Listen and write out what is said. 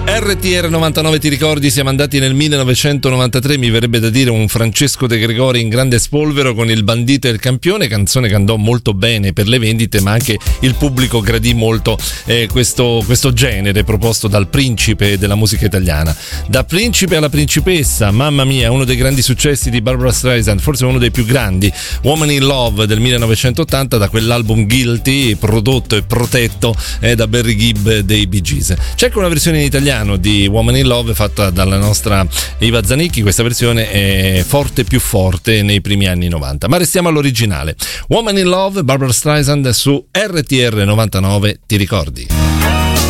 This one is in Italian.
RTR 99, ti ricordi, siamo andati nel 1993, mi verrebbe da dire un Francesco De Gregori in grande spolvero con Il bandito e il campione, canzone che andò molto bene per le vendite, ma anche il pubblico gradì molto questo genere proposto dal principe della musica italiana. Da principe alla principessa, mamma mia, uno dei grandi successi di Barbra Streisand, forse uno dei più grandi, Woman in Love del 1980, da quell'album Guilty, prodotto e protetto da Barry Gibb dei Bee Gees. C'è anche una versione in italiano di Woman in Love fatta dalla nostra Iva Zanicchi. Questa versione è forte, più forte nei primi anni 90, ma restiamo all'originale. Woman in Love, Barbra Streisand su RTR 99, ti ricordi?